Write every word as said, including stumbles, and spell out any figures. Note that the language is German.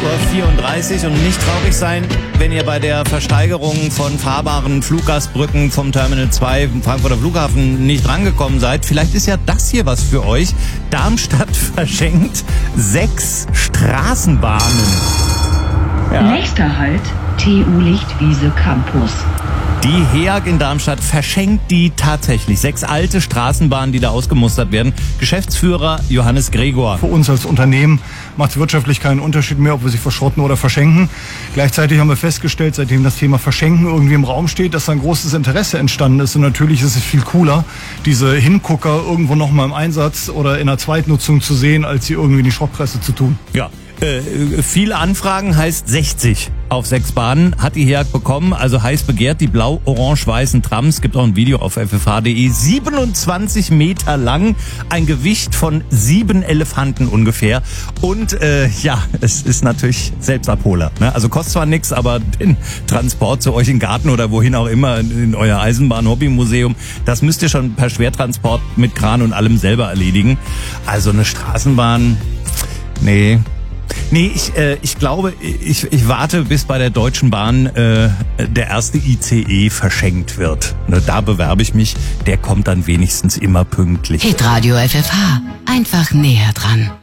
Uhr vierunddreißig und nicht traurig sein, wenn ihr bei der Versteigerung von fahrbaren Fluggastbrücken vom Terminal zwei im Frankfurter Flughafen nicht rangekommen seid. Vielleicht ist ja das hier was für euch. Darmstadt verschenkt sechs Straßenbahnen. Ja. Nächster Halt, T U Lichtwiese Campus. Die H E A G in Darmstadt verschenkt die tatsächlich. Sechs alte Straßenbahnen, die da ausgemustert werden. Geschäftsführer Johannes Gregor. Für uns als Unternehmen macht es wirtschaftlich keinen Unterschied mehr, ob wir sie verschrotten oder verschenken. Gleichzeitig haben wir festgestellt, seitdem das Thema Verschenken irgendwie im Raum steht, dass da ein großes Interesse entstanden ist. Und natürlich ist es viel cooler, diese Hingucker irgendwo nochmal im Einsatz oder in der Zweitnutzung zu sehen, als sie irgendwie in die Schrottpresse zu tun. Ja. Äh, viele Anfragen heißt sechzig auf sechs Bahnen hat die H E A G bekommen, also heiß begehrt, die blau-orange-weißen Trams, gibt auch ein Video auf f f h punkt d e, siebenundzwanzig Meter lang, ein Gewicht von sieben Elefanten ungefähr und äh, ja, es ist natürlich Selbstabholer, ne? Also kostet zwar nichts, aber den Transport zu euch in den Garten oder wohin auch immer, in euer Eisenbahn-Hobbymuseum, das müsst ihr schon per Schwertransport mit Kran und allem selber erledigen. Also eine Straßenbahn, nee... Nee, ich, äh, ich glaube, ich, ich warte, bis bei der Deutschen Bahn äh, der erste I C E verschenkt wird. Ne, da bewerbe ich mich, der kommt dann wenigstens immer pünktlich. Hitradio F F H, einfach näher dran.